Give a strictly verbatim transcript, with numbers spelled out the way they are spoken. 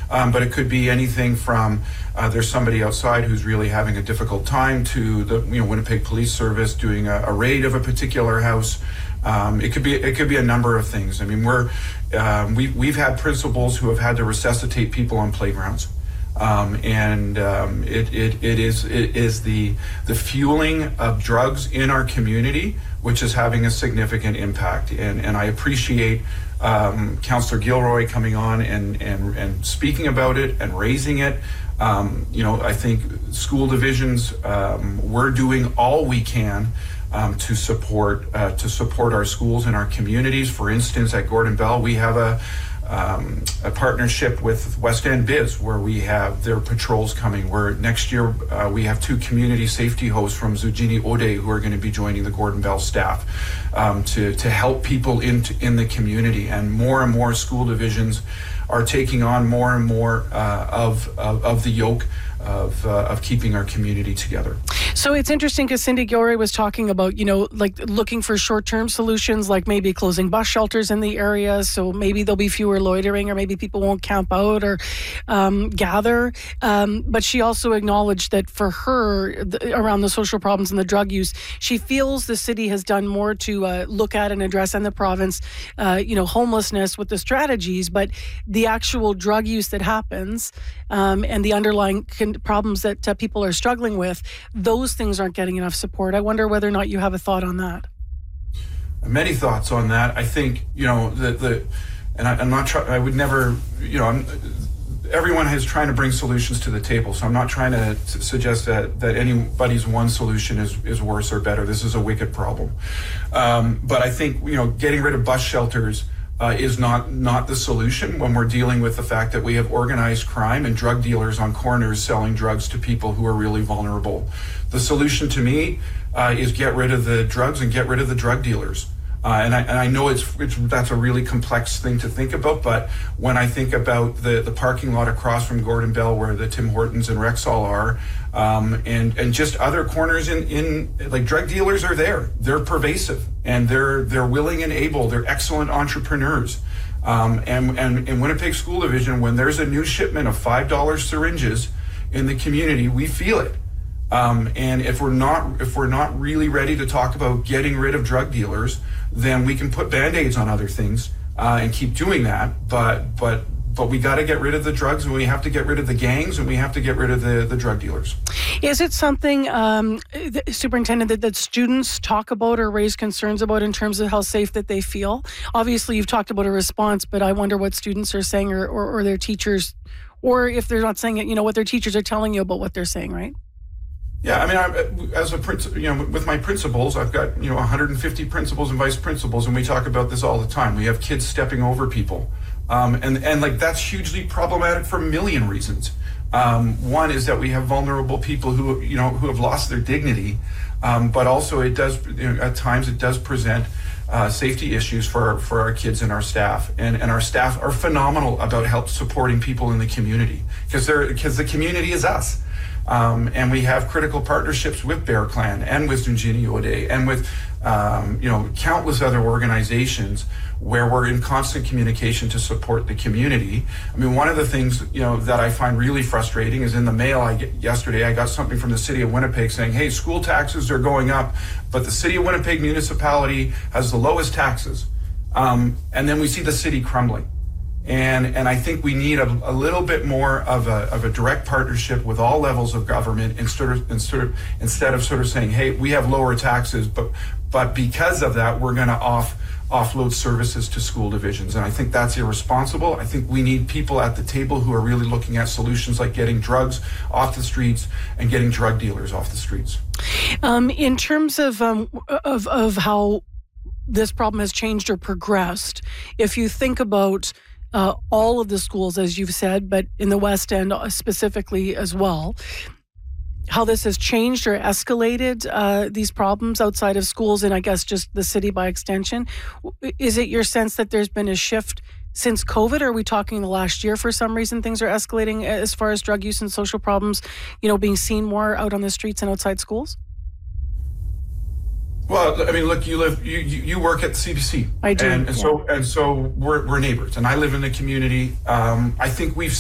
Um, but it could be anything from uh, there's somebody outside who's really having a difficult time to the you know Winnipeg Police Service doing a, a raid of a particular house. Um, it could be it could be a number of things. I mean, we're um, we we've had principals who have had to resuscitate people on playgrounds. Um, and um, it, it, it is it is the the fueling of drugs in our community, which is having a significant impact. And and I appreciate um, Councillor Gilroy coming on and, and, and speaking about it and raising it. Um, you know, I think school divisions, um, we're doing all we can um, to support uh, to support our schools and our communities. For instance, at Gordon Bell, we have a Um, a partnership with West End Biz, where we have their patrols coming. Where next year uh, we have two community safety hosts from Zucchini Ode who are going to be joining the Gordon Bell staff um, to to help people in in the community. And more and more school divisions are taking on more and more uh, of, of of the yoke of uh, of keeping our community together. So it's interesting because Cindy Gilroy was talking about, you know, like looking for short-term solutions, like maybe closing bus shelters in the area, so maybe there'll be fewer loitering, or maybe people won't camp out or um, gather. Um, but she also acknowledged that for her, the, around the social problems and the drug use, she feels the city has done more to uh, look at and address in the province, uh, you know, homelessness with the strategies, but the actual drug use that happens um, and the underlying con- problems that uh, people are struggling with, those things aren't getting enough support. I wonder whether or not you have a thought on that. Many thoughts on that. I think, you know, the, the and I, I'm not trying, I would never, you know, I'm, everyone is trying to bring solutions to the table. So I'm not trying to t- suggest that, that anybody's one solution is, is worse or better. This is a wicked problem. Um, but I think, you know, getting rid of bus shelters Uh, is not not the solution when we're dealing with the fact that we have organized crime and drug dealers on corners selling drugs to people who are really vulnerable. The solution to me uh, is get rid of the drugs and get rid of the drug dealers. Uh, and, I, and I know it's, it's that's a really complex thing to think about, but when I think about the, the parking lot across from Gordon Bell where the Tim Hortons and Rexall are, um, and and just other corners in, in like drug dealers are there. They're pervasive and they're they're willing and able. They're excellent entrepreneurs. Um, and, and in Winnipeg School Division, when there's a new shipment of five dollar syringes in the community, we feel it. Um, and if we're not if we're not really ready to talk about getting rid of drug dealers, then we can put band-aids on other things uh, and keep doing that. But but but we got to get rid of the drugs, and we have to get rid of the gangs, and we have to get rid of the, the drug dealers. Is it something, um, Superintendent, that, that students talk about or raise concerns about in terms of how safe that they feel? Obviously, you've talked about a response, but I wonder what students are saying, or, or, or their teachers, or if they're not saying it, you know, what their teachers are telling you about what they're saying, right? Yeah, I mean, I, as a principal, you know, with my principals, I've got, you know, one hundred fifty principals and vice principals, and we talk about this all the time. We have kids stepping over people. Um, and, and like, that's hugely problematic for a million reasons. Um, one is that we have vulnerable people who, you know, who have lost their dignity. Um, but also it does, you know, at times it does present uh, safety issues for, for our kids and our staff. And, and our staff are phenomenal about help supporting people in the community, because they're, because the community is us. Um, and we have critical partnerships with Bear Clan and with Zunjini Ode and with, um, you know, countless other organizations where we're in constant communication to support the community. I mean, one of the things, you know, that I find really frustrating is in the mail I get yesterday, I got something from the city of Winnipeg saying, hey, school taxes are going up, but the city of Winnipeg municipality has the lowest taxes. Um, and then we see the city crumbling. And and I think we need a, a little bit more of a of a direct partnership with all levels of government instead of instead of instead of sort of saying, hey, we have lower taxes, but but because of that, we're going to off offload services to school divisions. And I think that's irresponsible. I think we need people at the table who are really looking at solutions like getting drugs off the streets and getting drug dealers off the streets. Um, in terms of um, of of how this problem has changed or progressed, if you think about Uh, all of the schools, as you've said, but in the West End specifically as well, how this has changed or escalated uh, these problems outside of schools and I guess just the city by extension. Is it your sense that there's been a shift since COVID? Or are we talking the last year for some reason things are escalating as far as drug use and social problems, you know, being seen more out on the streets and outside schools? Well, I mean, look, you live, you you, you work at the C B C. I do. And, and yeah. so and so we're we're neighbors, and I live in the community. Um, I think we've